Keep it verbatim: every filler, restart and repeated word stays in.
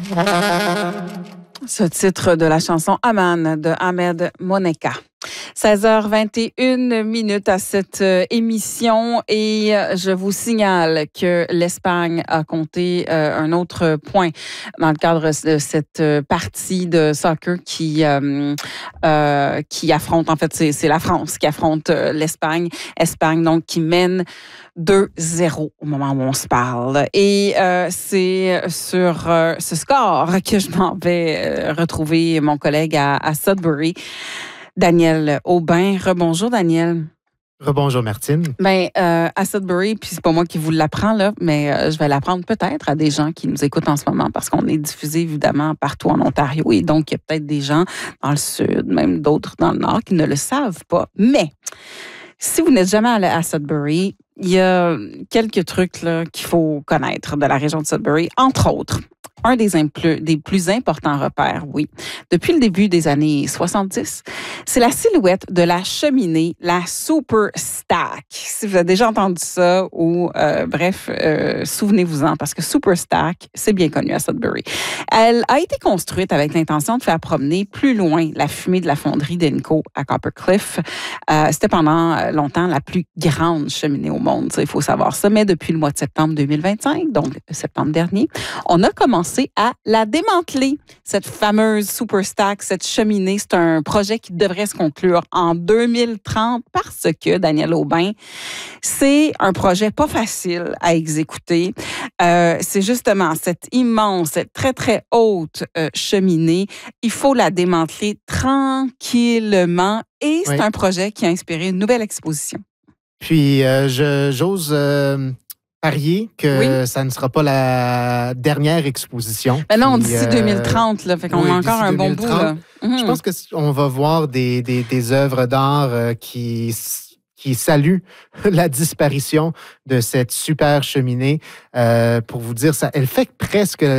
Ce titre de la chanson Aman de Ahmed Moneka. seize heures vingt et une minutes à cette euh, émission et euh, je vous signale que l'Espagne a compté euh, un autre point dans le cadre de cette euh, partie de soccer qui euh, euh, qui affronte, en fait c'est, c'est la France qui affronte euh, l'Espagne. Espagne donc qui mène deux zéro au moment où on se parle. Et euh, c'est sur euh, ce score que je m'en vais euh, retrouver mon collègue à, à Sudbury, Daniel Aubin. Rebonjour, Daniel. Rebonjour, Martine. Ben, euh, à Sudbury, puis c'est pas moi qui vous l'apprends, là, mais euh, je vais l'apprendre peut-être à des gens qui nous écoutent en ce moment parce qu'on est diffusé évidemment partout en Ontario et donc il y a peut-être des gens dans le sud, même d'autres dans le nord qui ne le savent pas. Mais si vous n'êtes jamais allé à Sudbury, il y a quelques trucs là, qu'il faut connaître de la région de Sudbury, entre autres. Un des, impl- des plus importants repères, oui, depuis le début des années soixante-dix, c'est la silhouette de la cheminée, la Super Stack. Si vous avez déjà entendu ça, ou euh, bref, euh, souvenez-vous-en, parce que Super Stack, c'est bien connu à Sudbury. Elle a été construite avec l'intention de faire promener plus loin la fumée de la fonderie d'Inco à Copper Cliff. Euh, c'était pendant longtemps la plus grande cheminée au monde, il faut savoir ça, mais depuis le mois de septembre deux mille vingt-cinq, donc septembre dernier, on a commencé à la démanteler, cette fameuse Super Stack, cette cheminée. C'est un projet qui devrait se conclure en deux mille trente parce que, Daniel Aubin, c'est un projet pas facile à exécuter. Euh, c'est justement cette immense, cette très, très haute euh, cheminée. Il faut la démanteler tranquillement et c'est oui. un projet qui a inspiré une nouvelle exposition. Puis, euh, je, j'ose... Euh... parier que oui. ça ne sera pas la dernière exposition. Ben non, puis, d'ici euh, deux mille trente, là, fait qu'on oui, a encore un bon bout. Là. Mm-hmm. Je pense qu'on va voir des, des, des œuvres d'art euh, qui, qui saluent la disparition de cette super cheminée. Euh, pour vous dire, ça, elle fait presque